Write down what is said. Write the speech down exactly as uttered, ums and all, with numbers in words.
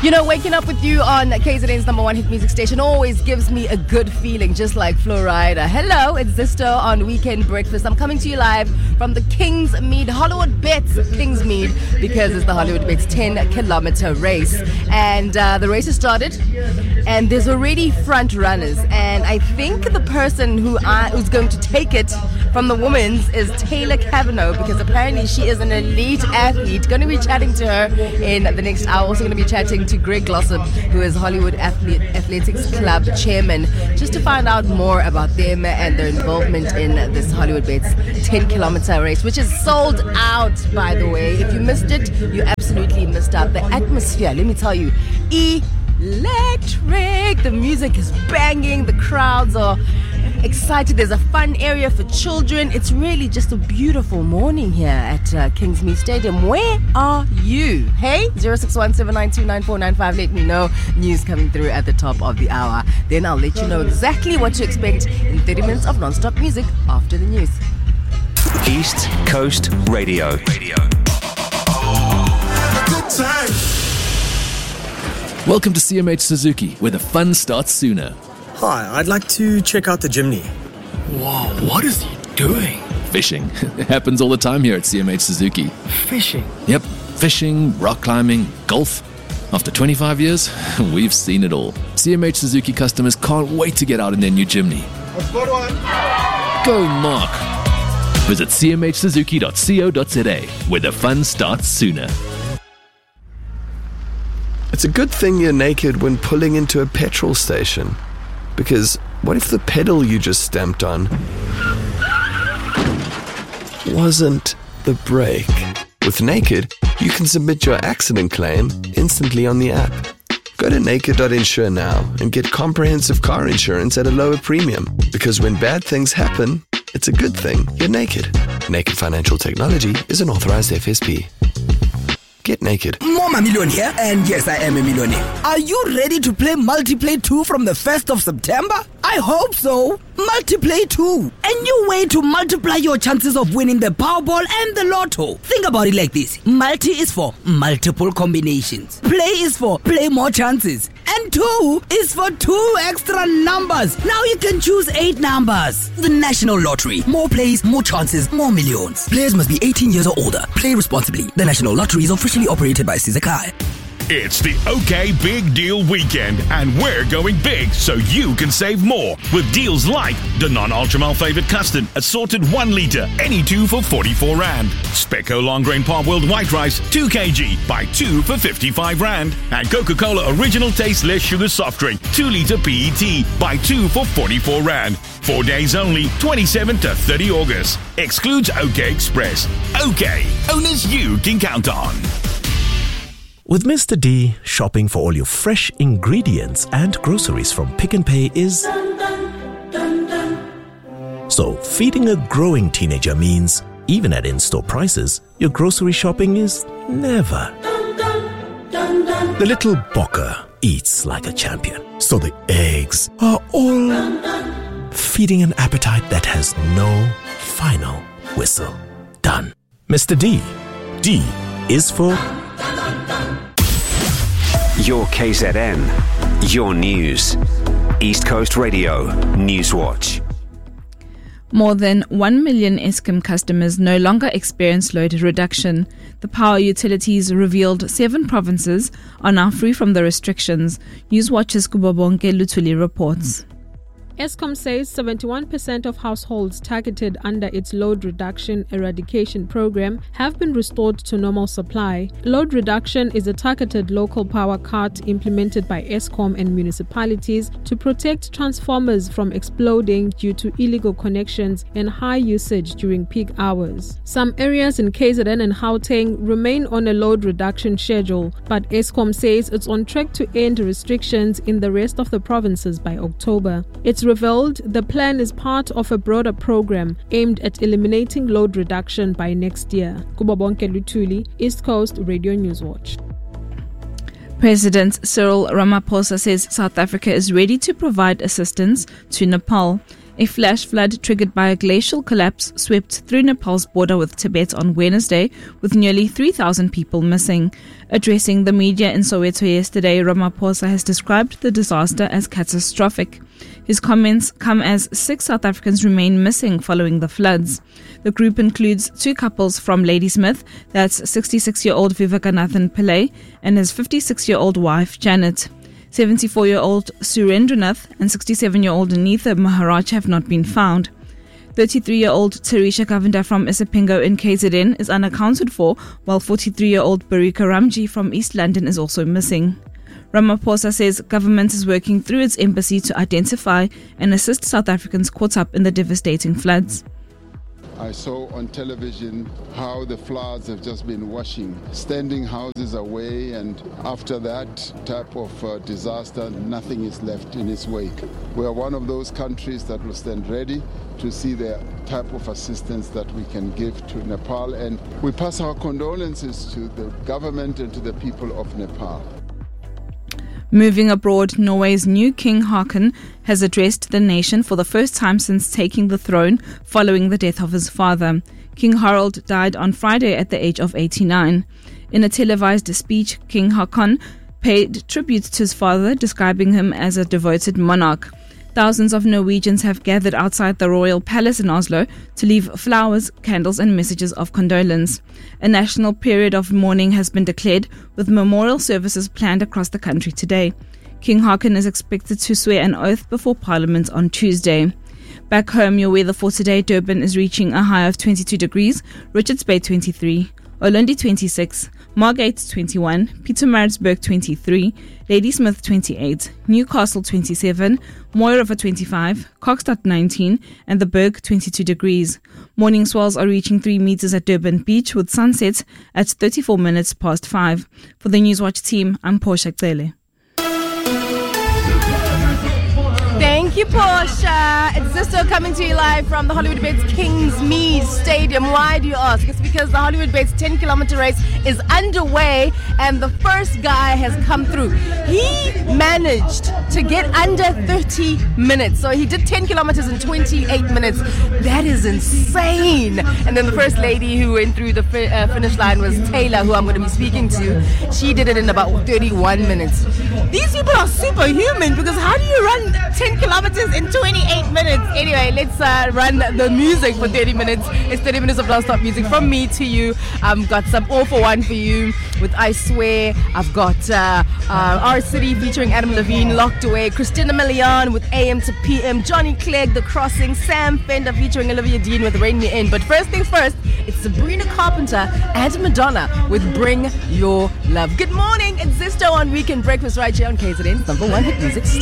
You know, waking up with you on K Z N's number one hit music station always gives me a good feeling, just like Flo Rida. Hello, it's Zisto on Weekend Breakfast. I'm coming to you live from the Kingsmead Hollywood Bets Kingsmead because it's the Hollywood Bets ten kilometer race. And uh, the race has started and there's already front runners. And I think the person who I, who's going to take it from the women's is Taylor Kavanaugh, because apparently she is an elite athlete. Going to be chatting to her in the next hour. Also going to be chatting to Greg Glossop, who is Hollywood Athlete, Athletics Club chairman, just to find out more about them and their involvement in this Hollywood Bets ten kilometer race, which is sold out, by the way. If you missed it, you absolutely missed out. The atmosphere, let me tell you, electric. The music is banging. The crowds are excited. There's a fun area for children. It's really just a beautiful morning here at uh, Kingsmead Stadium. Where are you? Hey, zero six one seven nine two nine four nine five. Let me know. News coming through at the top of the hour. Then I'll let you know exactly what to expect in thirty minutes of non-stop music after the news. East Coast Radio. Radio. Good time. Welcome to C M H Suzuki, where the fun starts sooner. Hi, I'd like to check out the Jimny. Wow, what is he doing? Fishing. It happens all the time here at C M H Suzuki. Fishing? Yep, fishing, rock climbing, golf. After twenty-five years, we've seen it all. C M H Suzuki customers can't wait to get out in their new Jimny. I've got one. Go, Mark. Visit c m h suzuki dot co dot z a, where the fun starts sooner. It's a good thing you're naked when pulling into a petrol station. Because what if the pedal you just stamped on wasn't the brake? With Naked, you can submit your accident claim instantly on the app. Go to naked dot insure now and get comprehensive car insurance at a lower premium. Because when bad things happen, it's a good thing you're naked. Naked Financial Technology is an authorized F S P. Get naked. Mama Million here, and yes, I am a millionaire. Are you ready to play Multiplay two from the first of September? I hope so. Multiplay two. A new way to multiply your chances of winning the Powerball and the Lotto. Think about it like this. Multi is for multiple combinations. Play is for play more chances. And two is for two extra numbers. Now you can choose eight numbers. The National Lottery. More plays, more chances, more millions. Players must be eighteen years or older. Play responsibly. The National Lottery is officially operated by Sizakai. It's the OK Big Deal Weekend, and we're going big so you can save more with deals like the non-ultra malfavored custard assorted one litre, any two for forty-four rand. Specco long grain parboiled white rice two kilograms, buy two for fifty-five rand. And Coca-Cola original taste less sugar soft drink two litre P E T, buy two for forty-four rand. Four days only, twenty-seventh to thirtieth August. Excludes OK Express. OK, owners you can count on. With Mister D, shopping for all your fresh ingredients and groceries from Pick n Pay is... So, feeding a growing teenager means, even at in-store prices, your grocery shopping is never. The little Bokker eats like a champion, so the eggs are all feeding an appetite that has no final whistle. Done. Mister D. D is for... Your K Z N, your news. East Coast Radio, Newswatch. More than one million Eskom customers no longer experience load reduction. The power utilities revealed seven provinces are now free from the restrictions. Newswatch's Kubabonke Lutuli reports. Eskom says seventy-one percent of households targeted under its load reduction eradication program have been restored to normal supply. Load reduction is a targeted local power cut implemented by Eskom and municipalities to protect transformers from exploding due to illegal connections and high usage during peak hours. Some areas in K Z N and Gauteng remain on a load reduction schedule, but Eskom says it's on track to end restrictions in the rest of the provinces by October. It's revealed the plan is part of a broader program aimed at eliminating load reduction by next year. Kubabonke Lutuli, East Coast Radio Newswatch. President Cyril Ramaphosa says South Africa is ready to provide assistance to Nepal. A flash flood triggered by a glacial collapse swept through Nepal's border with Tibet on Wednesday, with nearly three thousand people missing. Addressing the media in Soweto yesterday, Ramaphosa has described the disaster as catastrophic. His comments come as six South Africans remain missing following the floods. The group includes two couples from Ladysmith, that's sixty-six-year-old Vivekanathan Pillay and his fifty-six-year-old wife Janet. seventy-four-year-old Surendranath and sixty-seven-year-old Anitha Maharaj have not been found. thirty-three-year-old Tarisha Kavinda from Isipingo in K Z N is unaccounted for, while forty-three-year-old Barika Ramji from East London is also missing. Ramaphosa says government is working through its embassy to identify and assist South Africans caught up in the devastating floods. I saw on television how the floods have just been washing standing houses away, and after that type of uh, disaster, nothing is left in its wake. We are one of those countries that will stand ready to see the type of assistance that we can give to Nepal, and we pass our condolences to the government and to the people of Nepal. Moving abroad, Norway's new King Haakon has addressed the nation for the first time since taking the throne following the death of his father. King Harald died on Friday at the age of eighty-nine. In a televised speech, King Haakon paid tribute to his father, describing him as a devoted monarch. Thousands of Norwegians have gathered outside the royal palace in Oslo to leave flowers, candles and messages of condolence. A national period of mourning has been declared, with memorial services planned across the country today. King Haakon is expected to swear an oath before Parliament on Tuesday. Back home, your weather for today: Durban is reaching a high of twenty-two degrees, Richards Bay twenty-three, Olundi twenty-six, Margate twenty-one, Pietermaritzburg twenty-three, Ladysmith twenty-eight, Newcastle twenty-seven, Mooi River twenty-five, Kokstad nineteen, and the Berg twenty-two degrees. Morning swells are reaching three meters at Durban Beach, with sunsets at thirty-four minutes past five. For the Newswatch team, I'm Portia Cele. Thank you, Portia. It's Zisto coming to you live from the Hollywoodbets Kingsmead Stadium. Why do you ask? It's because the Hollywoodbets ten kilometer race is underway and the first guy has come through. He managed to get under thirty minutes. So he did ten kilometers in twenty-eight minutes. That is insane. And then the first lady who went through the fi- uh, finish line was Taylor, who I'm going to be speaking to. She did it in about thirty-one minutes. These people are superhuman, because how do you run ten kilometers in twenty-eight minutes? Anyway, let's uh, run the music for thirty minutes. It's thirty minutes of non-stop music from me to you. I've got some All for One for you with I Swear. I've got uh, uh, Our City featuring Adam Levine, Locked Away, Christina Milian with A M to P M, Johnny Clegg, The Crossing, Sam Fender featuring Olivia Dean with Rain Me In. But first things first, it's Sabrina Carpenter and Madonna with Bring Your Love. Good morning, it's Zisto on Weekend Breakfast right here on K Z N's number one hit music station.